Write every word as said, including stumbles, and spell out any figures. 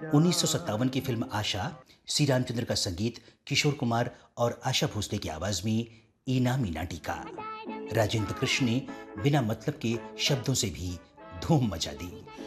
उन्नीस सौ सत्तावन की फिल्म आशा, सी रामचंद्र का संगीत, किशोर कुमार और आशा भोसले की आवाज में ईना मीना टीका। राजेंद्र कृष्ण ने बिना मतलब के शब्दों से भी धूम मचा दी।